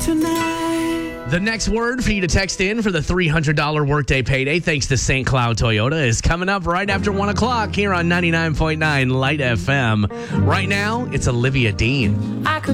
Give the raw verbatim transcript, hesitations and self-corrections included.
tonight. The next word for you to text in for the three hundred dollars workday payday, thanks to Saint Cloud Toyota, is coming up right after one o'clock here on ninety-nine point nine Light F M. Right now, it's Olivia Dean. I could